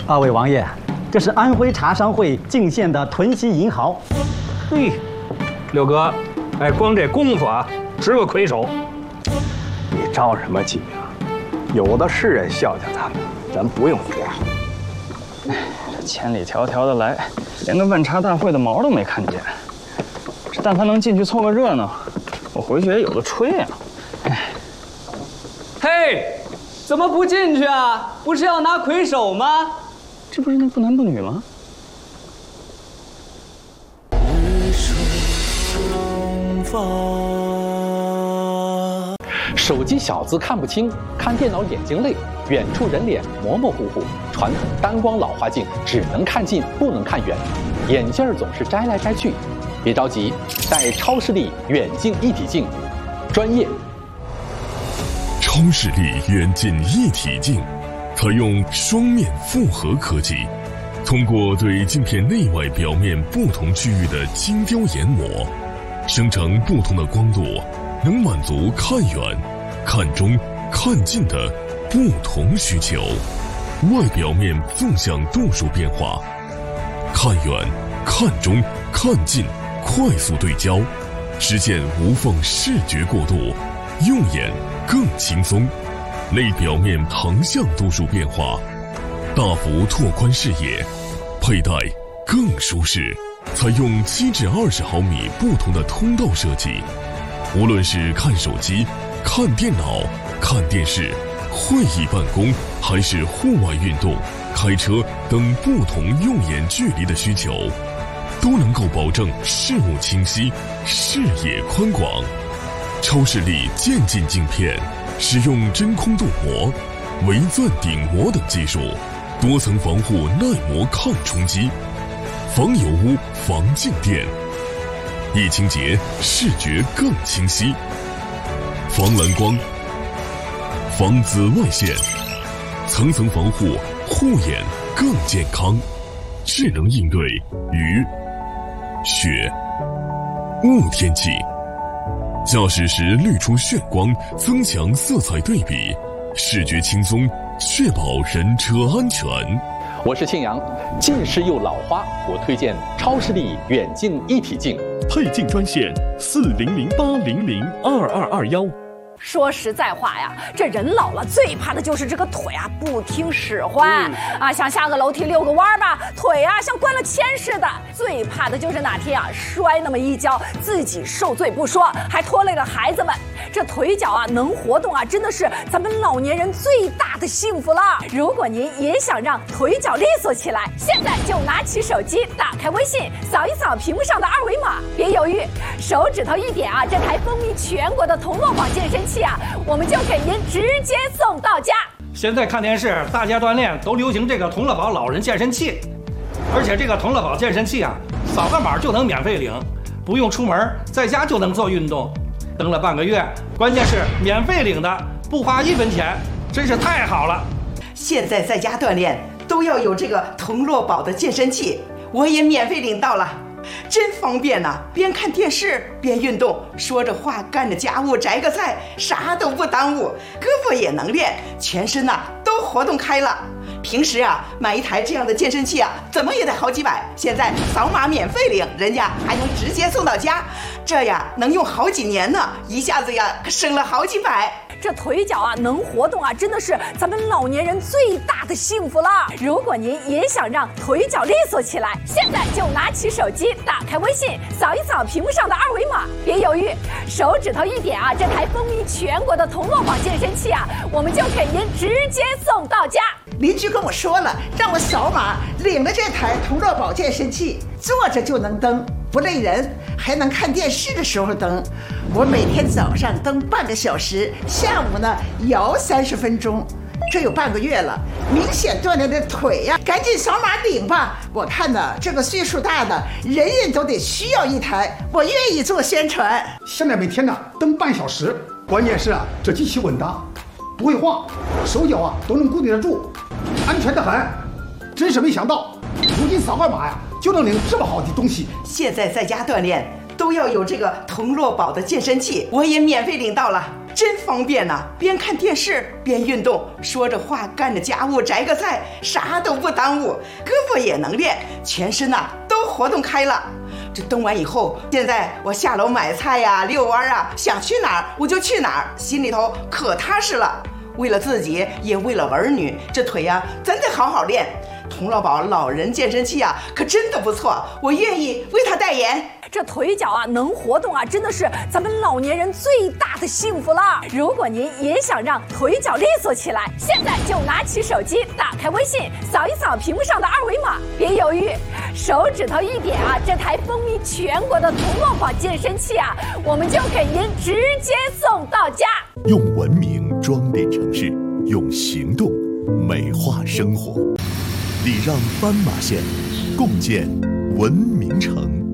二位王爷，这是安徽茶商会进献的屯溪银毫。 嘿，六哥，哎，光这功夫啊，值个魁首。 你着什么急啊？有的是人孝敬他们，咱不用服。 哎，这千里迢迢的来，连个问茶大会的毛都没看见。这但凡能进去凑个热闹，我回去也有的吹啊。哎， 嘿，怎么不进去啊？不是要拿魁首吗？ 这不是那不男不女吗？ 手机小字看不清，看电脑眼睛累，远处人脸模模糊糊，传统单光老花镜只能看近不能看远，眼镜总是摘来摘去。别着急，戴超视力远近一体镜，专业。 超视力远近一体镜采用双面复合科技，通过对镜片内外表面不同区域的精雕研磨，生成不同的光度，能满足看远、看中、看近的不同需求。外表面纵向度数变化，看远、看中、看近快速对焦，实现无缝视觉过渡，用眼更轻松。内表面横向度数变化，大幅拓宽视野，佩戴更舒适。采用7至20毫米不同的通道设计，无论是看手机、看电脑、看电视、会议办公，还是户外运动、开车等不同用眼距离的需求，都能够保证视物清晰、视野宽广。超视力渐进镜片使用真空镀膜、微钻顶膜等技术，多层防护耐磨抗冲击，防油污、防静电，一清洁视觉更清晰，防蓝光、防紫外线，层层防护，护眼更健康，智能应对雨、雪、雾天气。驾驶时滤出眩光，增强色彩对比，视觉轻松，确保人车安全。 我是庆阳，近视又老花，我推荐超视力远近一体镜。 配镜专线4008002221。 说实在话呀，这人老了最怕的就是这个腿啊不听使唤啊，想下个楼梯遛个弯吧，腿啊像关了铅似的。最怕的就是哪天啊摔那么一跤，自己受罪不说，还拖累了孩子们。这腿脚啊能活动啊，真的是咱们老年人最大的幸福了。如果您也想让腿脚利索起来，现在就拿起手机，打开微信，扫一扫屏幕上的2维码，别犹豫，手指头一点啊，这台风靡全国的童乐宝健身器啊，我们就给您直接送到家。 现在看电视，大家锻炼都流行这个童乐宝老人健身器，而且这个童乐宝健身器啊，扫个码就能免费领，不用出门，在家就能做运动。登了半个月，关键是免费领的，不花1分钱，真是太好了。 现在在家锻炼都要有这个童乐宝的健身器，我也免费领到了，真方便呐！边看电视边运动，说着话干着家务，摘个菜，啥都不耽误，胳膊也能练，全身呐都活动开了。平时啊买一台这样的健身器啊，怎么也得好几百，现在扫码免费领，人家还能直接送到家，这呀能用好几年呢，一下子呀省了好几百。 这腿脚啊能活动啊，真的是咱们老年人最大的幸福了。如果您也想让腿脚利索起来，现在就拿起手机，打开微信，扫一扫屏幕上的2维码，别犹豫，手指头一点啊，这台风靡全国的童乐宝健身器啊，我们就给您直接送到家。 邻居跟我说了，让我扫码领了这台童乐宝健身器，坐着就能蹬，不累人，还能看电视的时候蹬。我每天早上蹬半个小时，下午呢摇30分钟，这有半个月了，明显锻炼的腿呀，赶紧扫码领吧！我看呢，这个岁数大的人人都得需要一台，我愿意做宣传。 现在每天呢蹬半小时，关键是啊，这机器稳当，不会晃，手脚啊都能固定得住，安全得很。真是没想到，如今扫个码呀就能领这么好的东西。 现在在家锻炼都要有这个童乐宝的健身器，我也免费领到了， 真方便呐！边看电视边运动，说着话干着家务摘个菜，啥都不耽误，胳膊也能练，全身呐都活动开了。这蹬完以后，现在我下楼买菜呀、遛弯啊，想去哪儿我就去哪儿，心里头可踏实了。为了自己，也为了儿女，这腿呀真得好好练。童乐宝老人健身器啊，可真的不错，我愿意为他代言。 这腿脚啊能活动啊，真的是咱们老年人最大的幸福了。如果您也想让腿脚利索起来，现在就拿起手机，打开微信，扫一扫屏幕上的二维码，别犹豫，手指头一点啊，这台风靡全国的童乐宝健身器啊，我们就给您直接送到家。 用文明装点城市，用行动美化生活。礼让斑马线，共建文明城。